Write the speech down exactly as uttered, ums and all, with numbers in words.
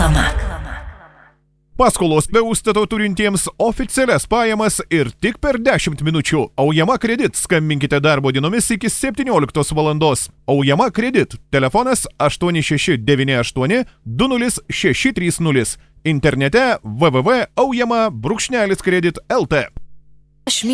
Reklama. Paskolos be užstato turintiems oficialias pajamas ir tik per dešimt minučių. Aujama Kredit. Skambinkite darbo dienomis iki septynioliktos valandos. Aujama Kredit. Telefonas aštuoni šeši devyni aštuoni du nulis šeši trys nulis. Internete w w w taškas aujama brūkšnelis kredit taškas lt.